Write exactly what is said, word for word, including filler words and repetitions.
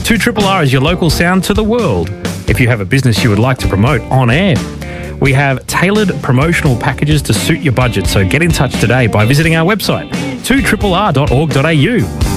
two R R R is your local sound to the world. If you have a business you would like to promote on air, we have tailored promotional packages to suit your budget, so get in touch today by visiting our website, two R R R dot org dot a u.